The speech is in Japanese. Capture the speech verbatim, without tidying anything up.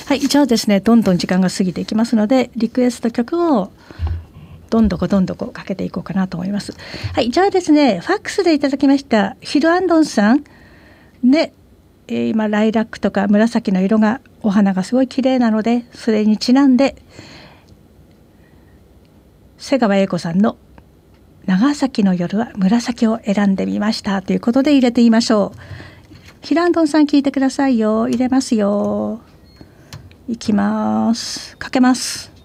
はい、じゃあですね、どんどん時間が過ぎていきますので、リクエスト曲をどんどこどんどこかけていこうかなと思います。はい、じゃあですね、ファックスでいただきましたヒルアンドンさんで、えー、今ライラックとか紫の色がお花がすごい綺麗なので、それにちなんで瀬川栄子さんの長崎の夜は紫を選んでみましたということで入れてみましょう。ヒルアンドンさん聞いてくださいよ。入れますよ。いきます。かけます。